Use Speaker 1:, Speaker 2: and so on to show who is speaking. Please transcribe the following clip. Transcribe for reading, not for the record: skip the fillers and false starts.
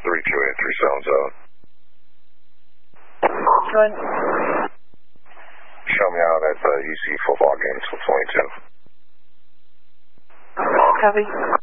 Speaker 1: 3283 zone.
Speaker 2: Go ahead.
Speaker 1: Show me out at the UC football games for 22.
Speaker 2: Copy.